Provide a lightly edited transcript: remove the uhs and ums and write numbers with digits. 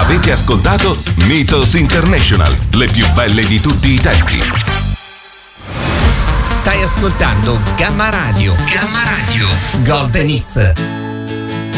Avete ascoltato Mythos International, le più belle di tutti i tempi. Stai ascoltando Gamma Radio. Gamma Radio. Golden Hits.